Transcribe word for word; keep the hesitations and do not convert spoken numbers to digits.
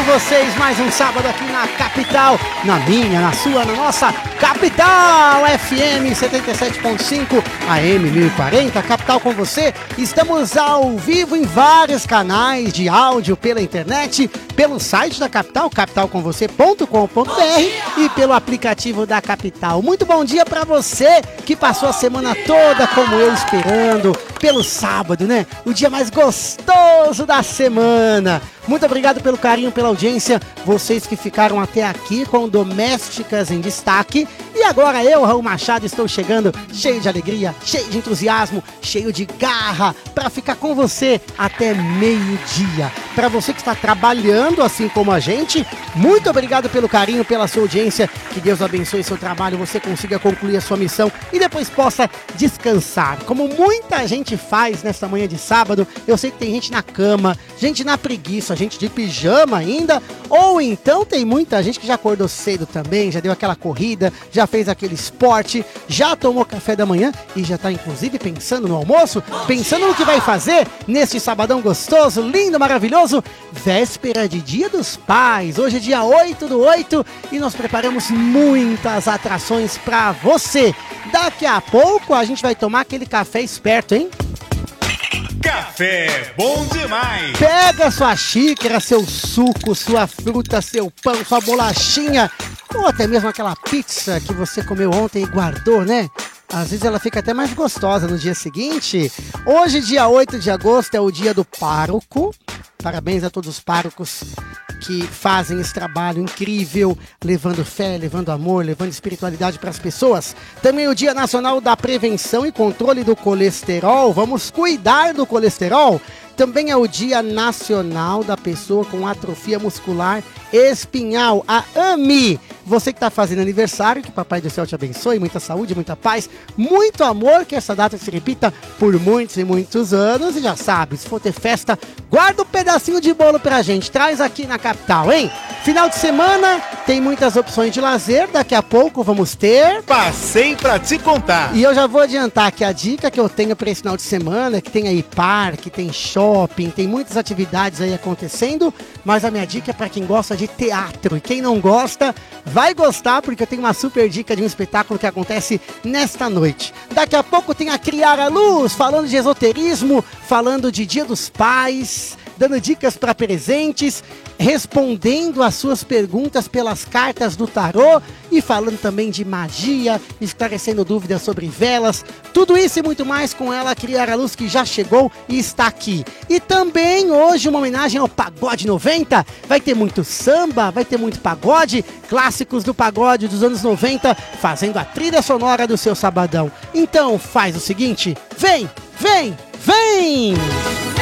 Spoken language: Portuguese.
vocês mais um sábado aqui na capital, na minha, na sua, na nossa capital, F M setenta e sete ponto cinco, A M mil e quarenta, capital com você. Estamos ao vivo em vários canais de áudio pela internet, pelo site da capital, capital com você ponto com ponto b r e pelo aplicativo da capital. Muito bom dia para você que passou a semana toda como eu esperando, pelo sábado, né? O dia mais gostoso da semana. Muito obrigado pelo carinho, pela audiência, vocês que ficaram até aqui com Domésticas em Destaque. E agora eu, Raul Machado, estou chegando cheio de alegria, cheio de entusiasmo, cheio de garra para ficar com você até meio-dia. Para você que está trabalhando assim como a gente, muito obrigado pelo carinho, pela sua audiência. Que Deus abençoe seu trabalho, você consiga concluir a sua missão e depois possa descansar. Como muita gente faz nesta manhã de sábado, eu sei que tem gente na cama, gente na preguiça, gente de pijama ainda, ou então tem muita gente que já acordou cedo também, já deu aquela corrida, já fez aquele esporte, já tomou café da manhã e já está inclusive pensando no almoço, pensando no que vai fazer neste sabadão gostoso, lindo, maravilhoso, véspera de Dia dos Pais. Hoje é dia oito do oito e nós preparamos muitas atrações para você. Daqui a pouco a gente vai tomar aquele café esperto, hein? Café bom demais! Pega sua xícara, seu suco, sua fruta, seu pão, sua bolachinha, ou até mesmo aquela pizza que você comeu ontem e guardou, né? Às vezes ela fica até mais gostosa no dia seguinte. Hoje, dia oito de agosto, é o dia do pároco. Parabéns a todos os párocos que fazem esse trabalho incrível, levando fé, levando amor, levando espiritualidade para as pessoas. Também o Dia Nacional da Prevenção e Controle do Colesterol. Vamos cuidar do colesterol. Também é o Dia Nacional da Pessoa com Atrofia Muscular Espinhal, a A M I. Você que está fazendo aniversário, que Papai do Céu te abençoe, muita saúde, muita paz, muito amor, que essa data se repita por muitos e muitos anos. E já sabe, se for ter festa, guarda um pedacinho de bolo pra gente, traz aqui na capital, hein? Final de semana, tem muitas opções de lazer, daqui a pouco vamos ter... Passei pra te contar! E eu já vou adiantar que a dica que eu tenho para esse final de semana, que tem aí parque, tem shopping, tem muitas atividades aí acontecendo, mas a minha dica é para quem gosta de teatro, e quem não gosta, vai gostar, porque eu tenho uma super dica de um espetáculo que acontece nesta noite. Daqui a pouco tem a Criar a Luz, falando de esoterismo, falando de Dia dos Pais, dando dicas para presentes, respondendo as suas perguntas pelas cartas do tarô e falando também de magia, esclarecendo dúvidas sobre velas, tudo isso e muito mais com ela, Criar a Luz, que já chegou e está aqui. E também hoje uma homenagem ao Pagode noventa, vai ter muito samba, vai ter muito pagode, clássicos do pagode dos anos noventa, fazendo a trilha sonora do seu sabadão. Então faz o seguinte, vem, vem, vem!